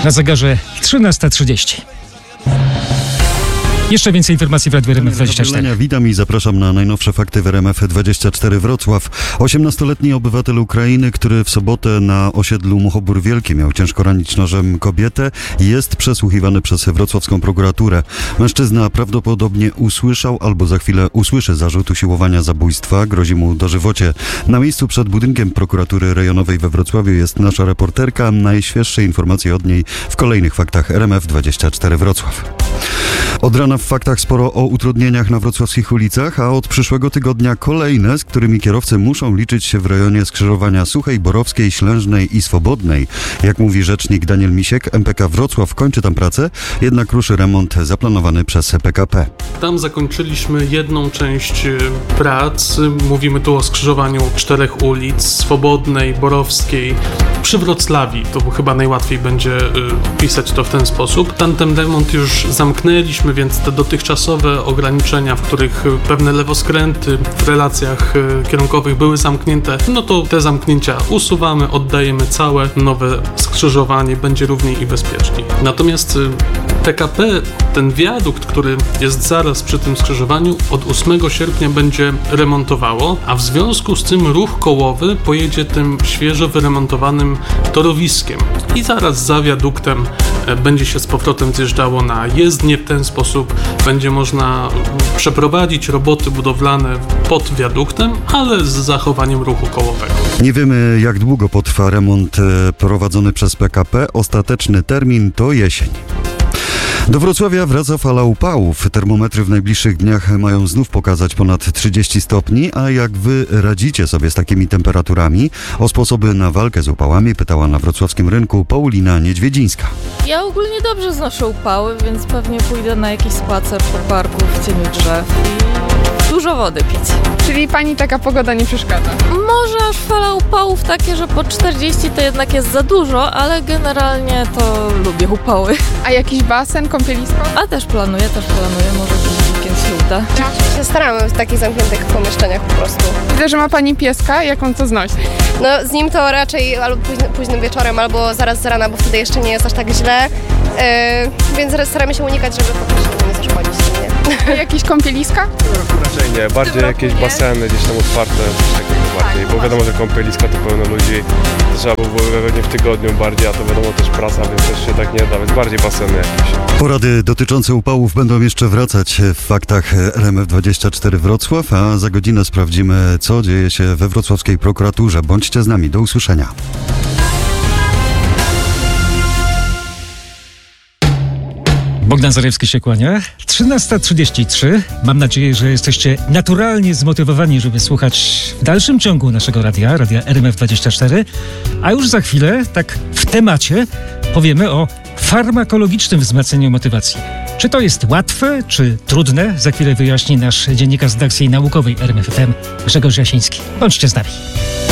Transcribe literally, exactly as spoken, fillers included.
Na zegarze trzynasta trzydzieści. Jeszcze więcej informacji w Radiu R M F dwadzieścia cztery. Witam i zapraszam na najnowsze fakty w R M F dwadzieścia cztery Wrocław. osiemnastoletni obywatel Ukrainy, który w sobotę na osiedlu Muchobór Wielki miał ciężko ranić nożem kobietę, jest przesłuchiwany przez wrocławską prokuraturę. Mężczyzna prawdopodobnie usłyszał albo za chwilę usłyszy zarzut usiłowania zabójstwa. Grozi mu dożywocie. Na miejscu przed budynkiem prokuratury rejonowej we Wrocławiu jest nasza reporterka. Najświeższe informacje od niej w kolejnych faktach R M F dwadzieścia cztery Wrocław. Od rana w faktach sporo o utrudnieniach na wrocławskich ulicach, a od przyszłego tygodnia kolejne, z którymi kierowcy muszą liczyć się w rejonie skrzyżowania Suchej, Borowskiej, Ślężnej i Swobodnej. Jak mówi rzecznik Daniel Misiek, M P K Wrocław kończy tam pracę, jednak ruszy remont zaplanowany przez P K P. Tam zakończyliśmy jedną część prac. Mówimy tu o skrzyżowaniu czterech ulic, Swobodnej, Borowskiej, przy Wrocławii. To chyba najłatwiej będzie pisać to w ten sposób. Tamten remont już zamknęliśmy, więc te dotychczasowe ograniczenia, w których pewne lewoskręty w relacjach kierunkowych były zamknięte, no to te zamknięcia usuwamy, oddajemy całe nowe skrzyżowanie, będzie równiej i bezpieczniej. Natomiast P K P, ten wiadukt, który jest zaraz przy tym skrzyżowaniu, od ósmego sierpnia będzie remontowało, a w związku z tym ruch kołowy pojedzie tym świeżo wyremontowanym torowiskiem i zaraz za wiaduktem będzie się z powrotem zjeżdżało na jezdnię. W ten sposób będzie można przeprowadzić roboty budowlane pod wiaduktem, ale z zachowaniem ruchu kołowego. Nie wiemy, jak długo potrwa remont prowadzony przez P K P. Ostateczny termin to jesień. Do Wrocławia wraca fala upałów. Termometry w najbliższych dniach mają znów pokazać ponad trzydzieści stopni, a jak wy radzicie sobie z takimi temperaturami? O sposoby na walkę z upałami pytała na wrocławskim rynku Paulina Niedźwiedzińska. Ja ogólnie dobrze znoszę upały, więc pewnie pójdę na jakiś spacer po parku w cieniu drzew i dużo wody pić. Czyli pani taka pogoda nie przeszkadza? Może aż fala upałów takie, że po czterdzieści to jednak jest za dużo, ale generalnie to lubię upały. A jakiś basen, kąpielisko? A też planuję, też planuję, może ten weekend się uda. Się staramy w takich zamkniętych pomieszczeniach po prostu. Widzę, że ma pani pieska, jak on to znosi? No z nim to raczej albo późnym, późnym wieczorem, albo zaraz z rana, bo wtedy jeszcze nie jest aż tak źle, yy, więc staramy się unikać, żeby po prostu nie zaszkodzić. Nie? A jakieś kąpieliska? Raczej nie, bardziej jakieś baseny gdzieś tam otwarte, coś takiego bardziej, bo wiadomo, że kąpieliska to pełno ludzi, trzeba by było pewnie w tygodniu bardziej, a to wiadomo też praca, więc też się tak nie da, więc bardziej baseny jakieś. Porady dotyczące upałów będą jeszcze wracać w faktach R M F dwadzieścia cztery Wrocław, a za godzinę sprawdzimy, co dzieje się we wrocławskiej prokuraturze. Bądźcie z nami, do usłyszenia. Bogdan Zarewski się kłania. trzynasta trzydzieści trzy. Mam nadzieję, że jesteście naturalnie zmotywowani, żeby słuchać w dalszym ciągu naszego radia, radia R M F dwadzieścia cztery. A już za chwilę, tak w temacie, powiemy o farmakologicznym wzmacnianiu motywacji. Czy to jest łatwe, czy trudne? Za chwilę wyjaśni nasz dziennikarz z redakcji naukowej R M F F M, Grzegorz Jasiński. Bądźcie z nami.